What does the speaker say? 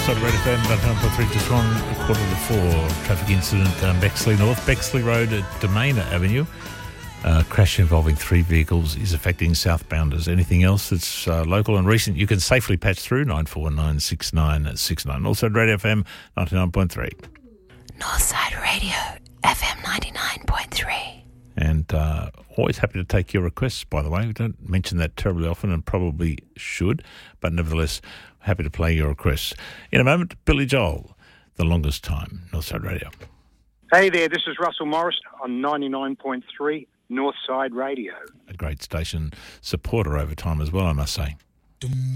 Northside Red FM, 99.3 just on a quarter to 4. Traffic incident, Bexley North, Bexley Road at Domaina Avenue. Crash involving 3 vehicles is affecting southbounders. Anything else that's local and recent, you can safely patch through 94196969. Northside Radio FM 99.3. Northside Radio FM 99.3. And always happy to take your requests, by the way. We don't mention that terribly often and probably should, but nevertheless, happy to play your requests. In a moment, Billy Joel, The Longest Time, Northside Radio. Hey there, this is Russell Morris on 99.3 Northside Radio. A great station supporter over time as well, I must say.